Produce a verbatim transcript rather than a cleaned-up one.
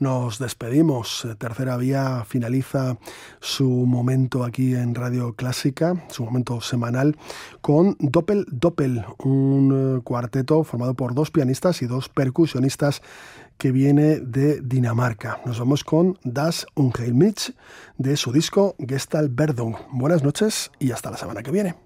nos despedimos. Tercera Vía finaliza su momento aquí en Radio Clásica, su momento semanal, con Doppel Doppel, un cuarteto formado por dos pianistas y dos percusionistas que viene de Dinamarca. Nos vamos con Das Unheilmitz de su disco Gestaltbildung. Buenas noches y hasta la semana que viene.